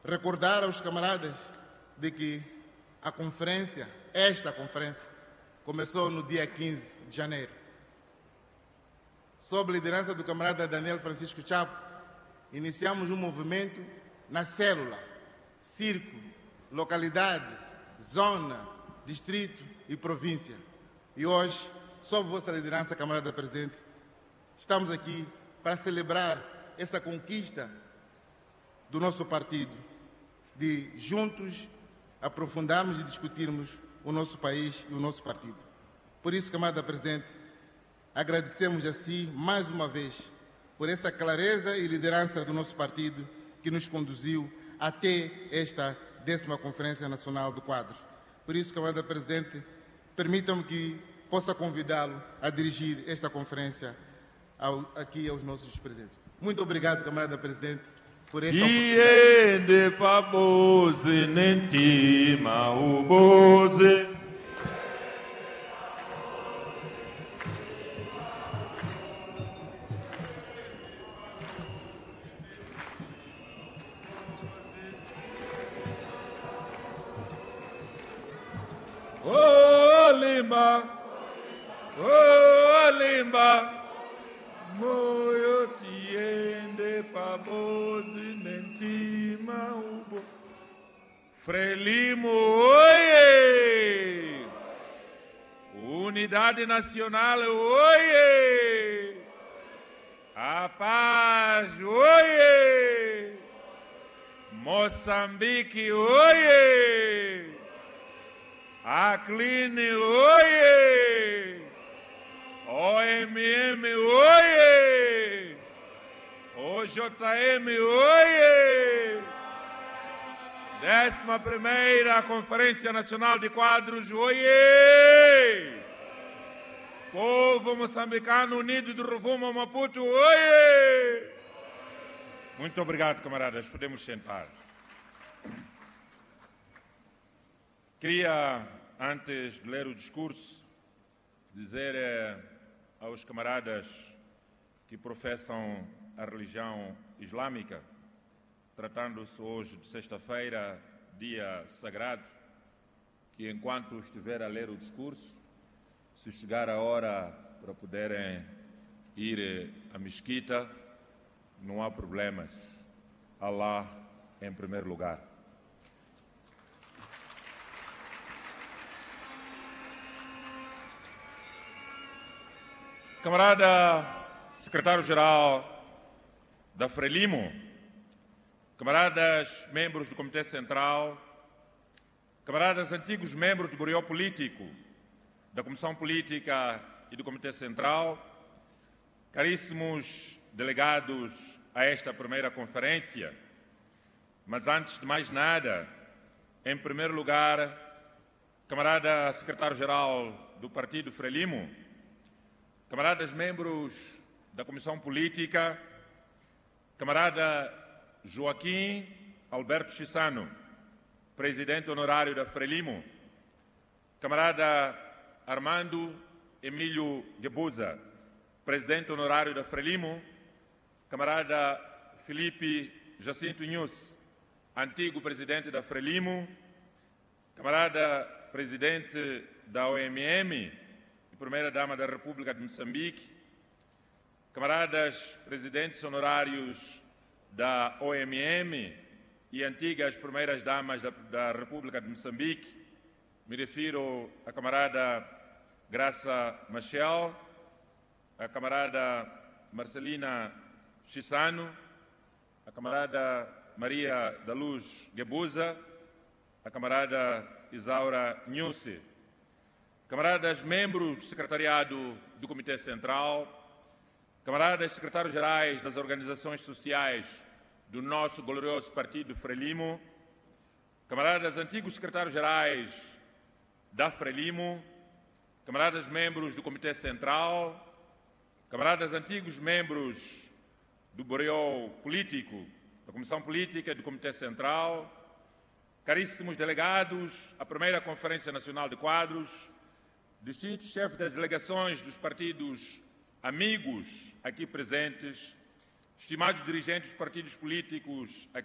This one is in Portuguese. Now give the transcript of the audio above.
recordar aos camaradas de que esta conferência, começou no dia 15 de janeiro. Sob a liderança do camarada Daniel Francisco Chapo, iniciamos um movimento na célula, círculo, localidade, zona, distrito e província. E hoje, sob vossa liderança, camarada presidente, estamos aqui para celebrar essa conquista do nosso partido, de juntos aprofundarmos e discutirmos o nosso país e o nosso partido. Por isso, camarada presidente, agradecemos a si, mais uma vez, por essa clareza e liderança do nosso partido que nos conduziu até esta 10ª Conferência Nacional do Quadro. Por isso, camarada presidente, permitam-me que possa convidá-lo a dirigir esta conferência aqui aos nossos presentes. Muito obrigado, camarada presidente, por esta oportunidade. Limba, moyo tiende pabozi nentima ubo. Frelimo, oie! Unidade Nacional, oie! A paz, oie! Moçambique, oie! Acline, oie! OMM, oie! OJM, oie! 11ª Conferência Nacional de Quadros, oie! Povo moçambicano unido de Rovuma, Maputo, oie! Muito obrigado, camaradas. Podemos sentar. Queria, antes de ler o discurso, dizer aos camaradas que professam a religião islâmica, tratando-se hoje de sexta-feira, dia sagrado, que enquanto estiver a ler o discurso, se chegar a hora para poderem ir à mesquita, não há problemas. Allah em primeiro lugar. Camarada secretário-geral da Frelimo, camaradas membros do Comitê Central, camaradas antigos membros do Bureau Político, da Comissão Política e do Comitê Central, caríssimos delegados a esta primeira conferência, mas antes de mais nada, em primeiro lugar, camarada secretário-geral do Partido Frelimo, camaradas membros da Comissão Política, camarada Joaquim Alberto Chissano, presidente honorário da Frelimo, camarada Armando Emílio Gebuza, presidente honorário da Frelimo, camarada Felipe Jacinto Nhus, antigo presidente da Frelimo, camarada presidente da OMM, Primeira-Dama da República de Moçambique, camaradas presidentes honorários da OMM e antigas primeiras-damas da República de Moçambique, me refiro à camarada Graça Machel, à camarada Marcelina Chissano, à camarada Maria da Luz Gebuza, à camarada Isaura Nhusse, camaradas membros do secretariado do Comitê Central, camaradas secretários-gerais das organizações sociais do nosso glorioso partido Frelimo, camaradas antigos secretários-gerais da Frelimo, camaradas membros do Comitê Central, camaradas antigos membros do Bureau Político, da Comissão Política e do Comitê Central, caríssimos delegados à primeira Conferência Nacional de Quadros, distintos chefes das delegações dos partidos amigos aqui presentes, estimados dirigentes dos partidos políticos aqui